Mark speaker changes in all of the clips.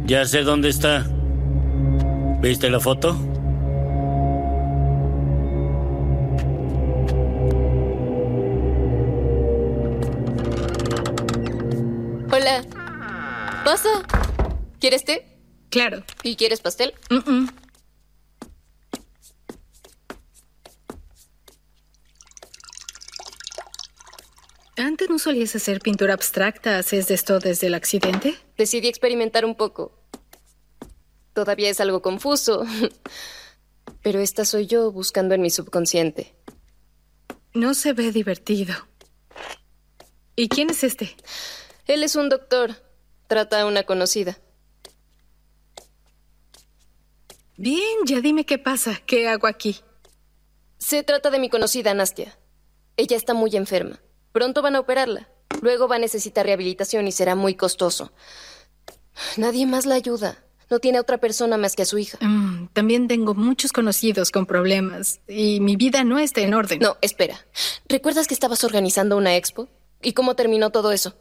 Speaker 1: Ya sé dónde está. ¿Viste la foto?
Speaker 2: Hola. ¿Pasa? ¿Quieres té?
Speaker 3: Claro.
Speaker 2: ¿Y quieres pastel?
Speaker 3: Antes no solías hacer pintura abstracta. ¿Haces esto desde el accidente?
Speaker 2: Decidí experimentar un poco. Todavía es algo confuso. Pero esta soy yo buscando en mi subconsciente.
Speaker 3: No se ve divertido. ¿Y quién es este?
Speaker 2: Él es un doctor. Trata a una conocida.
Speaker 3: Bien, ya dime qué pasa. ¿Qué hago aquí?
Speaker 2: Se trata de mi conocida, Nastia. Ella está muy enferma. Pronto van a operarla. Luego va a necesitar rehabilitación y será muy costoso. Nadie más la ayuda. No tiene a otra persona más que a su hija.
Speaker 3: También tengo muchos conocidos con problemas y mi vida no está en orden.
Speaker 2: No, espera. ¿Recuerdas que estabas organizando una expo? ¿Y cómo terminó todo eso?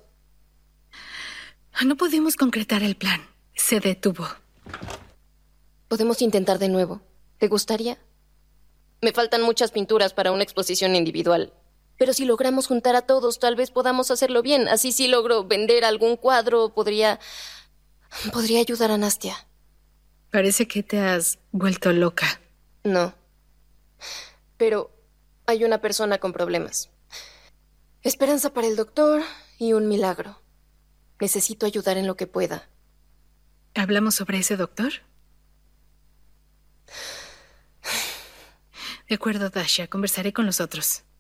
Speaker 3: No pudimos concretar el plan. Se detuvo.
Speaker 2: Podemos intentar de nuevo. ¿Te gustaría? Me faltan muchas pinturas para una exposición individual. Pero si logramos juntar a todos, tal vez podamos hacerlo bien. Así si logro vender algún cuadro, podría ayudar a Nastia.
Speaker 3: Parece que te has vuelto loca.
Speaker 2: No. Pero hay una persona con problemas. Esperanza para el doctor y un milagro. Necesito ayudar en lo que pueda.
Speaker 3: ¿Hablamos sobre ese doctor? De acuerdo, Dasha. Conversaré con los otros.